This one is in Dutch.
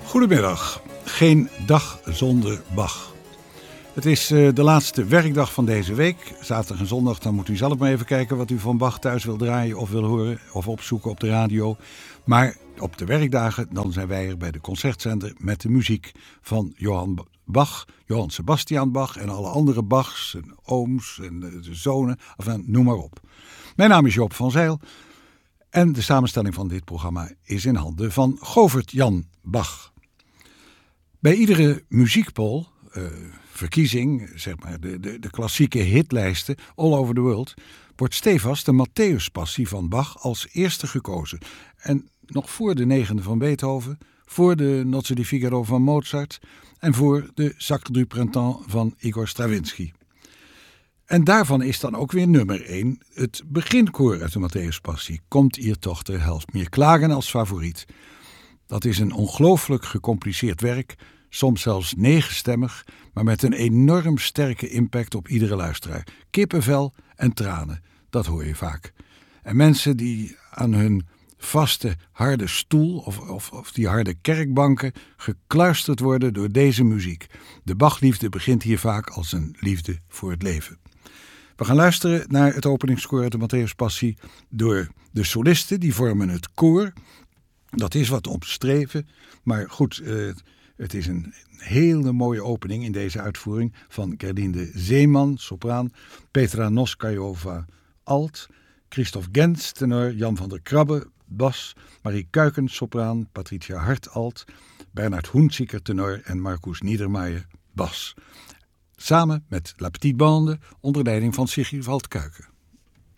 Goedemiddag. Geen dag zonder Bach. Het is de laatste werkdag van deze week. Zaterdag en zondag, dan moet u zelf maar even kijken wat u van Bach thuis wil draaien of wil horen of opzoeken op de radio. Maar op de werkdagen, dan zijn wij er bij de Concertzender met de muziek van Johann Bach, Johann Sebastian Bach en alle andere Bachs en ooms en de zonen, enfin, noem maar op. Mijn naam is Joop van Zijl en de samenstelling van dit programma is in handen van Govert Jan Bach. Bij iedere muziekpoll, verkiezing, zeg maar de klassieke hitlijsten all over the world, wordt stevast de Matthäuspassie van Bach als eerste gekozen. En nog voor de 9e van Beethoven, voor de Nozze di Figaro van Mozart en voor de Sacre du Printemps van Igor Stravinsky. En daarvan is dan ook weer nummer 1 het beginkoor uit de Matthäuspassie. Komt ihr Tochter, helft mir klagen als favoriet. Dat is een ongelooflijk gecompliceerd werk, soms zelfs 9-stemmig, maar met een enorm sterke impact op iedere luisteraar. Kippenvel en tranen, dat hoor je vaak. En mensen die aan hun vaste, harde stoel of die harde kerkbanken gekluisterd worden door deze muziek. De Bachliefde begint hier vaak als een liefde voor het leven. We gaan luisteren naar het openingskoor uit de Matthäuspassie door de solisten, die vormen het koor. Dat is wat omstreven, maar goed, het is een hele mooie opening in deze uitvoering van Gerlinde Zeeman, sopraan, Petra Noskajova, alt, Christoph Gens, tenor, Jan van der Krabbe, bas, Marie Kuikens, sopraan, Patricia Hart, alt, Bernard Hunziker, tenor en Marcus Niedermayer, bas. Samen met La Petite Bande onder leiding van Sigvald Kuiken.